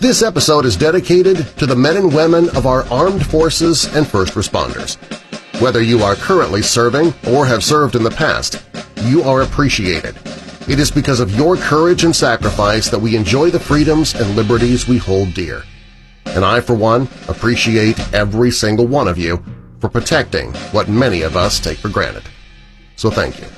This episode is dedicated to the men and women of our armed forces and first responders. Whether you are currently serving or have served in the past, you are appreciated. It is because of your courage and sacrifice that we enjoy the freedoms and liberties we hold dear. And I, for one, appreciate every single one of you for protecting what many of us take for granted. So thank you.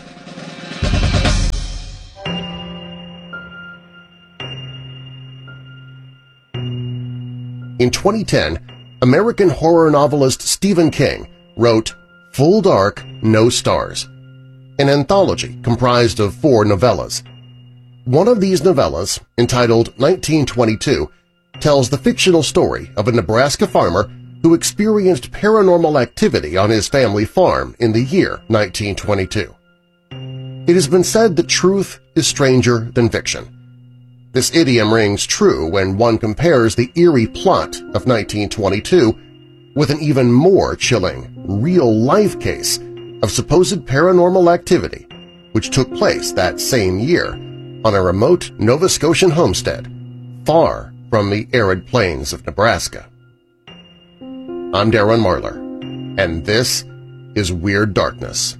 In 2010, American horror novelist Stephen King wrote Full Dark, No Stars, an anthology comprised of 4 novellas. One of these novellas, entitled 1922, tells the fictional story of a Nebraska farmer who experienced paranormal activity on his family farm in the year 1922. It has been said that truth is stranger than fiction. This idiom rings true when one compares the eerie plot of 1922 with an even more chilling, real-life case of supposed paranormal activity which took place that same year on a remote Nova Scotian homestead far from the arid plains of Nebraska. I'm Darren Marlar, and this is Weird Darkness.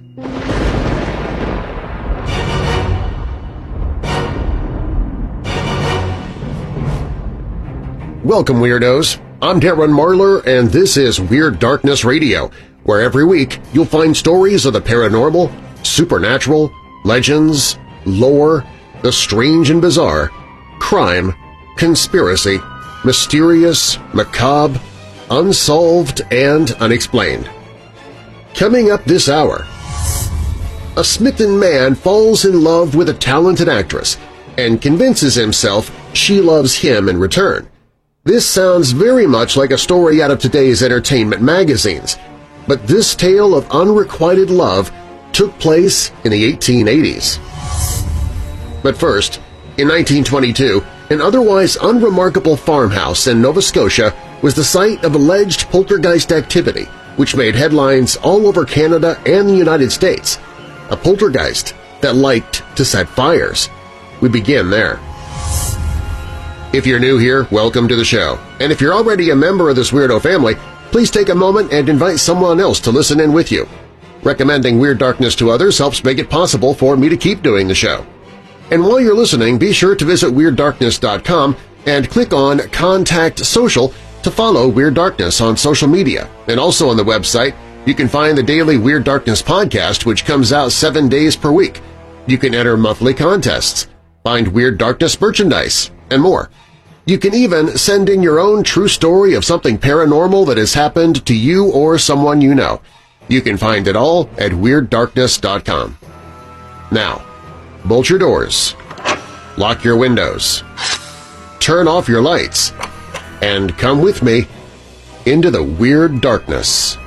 Welcome, Weirdos! I'm Darren Marlar, and this is Weird Darkness Radio, where every week you'll find stories of the paranormal, supernatural, legends, lore, the strange and bizarre, crime, conspiracy, mysterious, macabre, unsolved, and unexplained. Coming up this hour, a smitten man falls in love with a talented actress and convinces himself she loves him in return. This sounds very much like a story out of today's entertainment magazines, but this tale of unrequited love took place in the 1880s. But first, in 1922, an otherwise unremarkable farmhouse in Nova Scotia was the site of alleged poltergeist activity, which made headlines all over Canada and the United States. A poltergeist that liked to set fires. We begin there. If you're new here, welcome to the show. And if you're already a member of this weirdo family, please take a moment and invite someone else to listen in with you. Recommending Weird Darkness to others helps make it possible for me to keep doing the show. And while you're listening, be sure to visit WeirdDarkness.com and click on Contact Social to follow Weird Darkness on social media. And also on the website, you can find the daily Weird Darkness podcast, which comes out 7 days per week. You can enter monthly contests, find Weird Darkness merchandise, and more. You can even send in your own true story of something paranormal that has happened to you or someone you know. You can find it all at WeirdDarkness.com. Now, bolt your doors, lock your windows, turn off your lights, and come with me into the Weird Darkness.